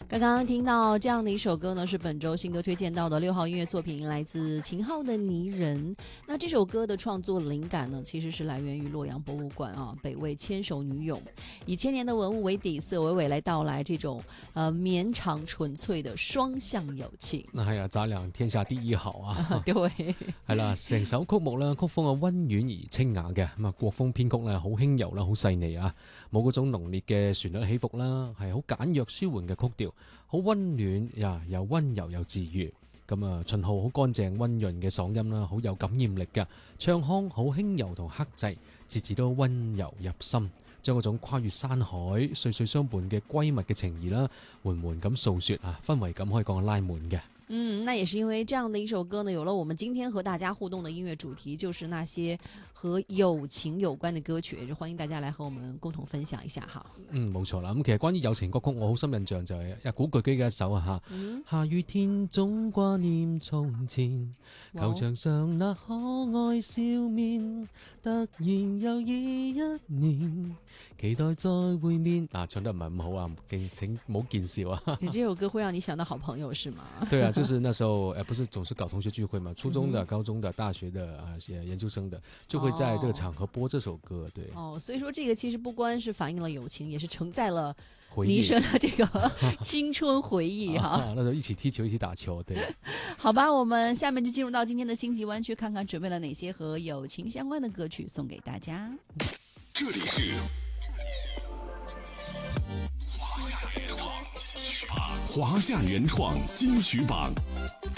刚刚听到这样的一首歌呢，是本周新歌推荐到的6号音乐作品，来自秦昊的《泥人》。那这首歌的创作灵感呢，其实是来源于洛阳博物馆啊，北魏千手女俑，以千年的文物为底色，娓娓来道来这种绵长純粹的雙向友情。 係啊，咱倆天下第一好啊！ 對， 係啦，成首曲目咧，曲風啊溫婉而清雅嘅，咁啊國風編曲咧好輕柔啦，好細膩啊，冇嗰種濃烈嘅旋律起伏啦，係好簡約舒緩嘅曲調，好溫暖呀，又溫柔又治愈。咁啊，秦昊好乾淨溫潤嘅嗓音啦，好有感染力嘅，唱腔好輕柔同克制，字字都溫柔入心。將嗰種跨越山海、歲歲相伴嘅閨蜜嘅情誼啦，緩緩咁訴說啊，氛圍感可以講係拉滿嘅。 那也是因为这样的一首歌呢，有了我们今天和大家互動的音樂主題，就是那些和友情有關的歌曲，也就歡迎大家來和我們共同分享一下哈。 冇錯啦。咁其實關於友情歌曲，我好深印象就係古巨基嘅一首啊嚇。下雨天總掛念從前，球場上那可愛笑面，突然又已一年，期待再會面。唱得唔係咁好啊，請唔好見笑啊。 你這首歌會讓你想到好朋友是嗎？ 對啊，就是那時候不是總是搞同學聚會嘛，初中的、高中的、大學的研究生的，就會在這個場合播這首歌。對， 所以說這個其實不光是反映了友情，也是承載了你生的這個青春回憶哈。 那時候一起踢球，一起打球，對。 好吧，我們下面就進入到今天的星級灣區，看看準備了哪些和友情相關的歌曲送給大家。 這裡是華夏原創金曲榜。